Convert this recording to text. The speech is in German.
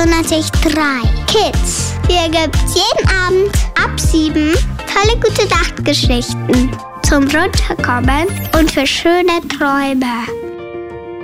94.3 Kids. Hier gibt's jeden Abend ab 7 tolle gute Nachtgeschichten zum Runterkommen und für schöne Träume.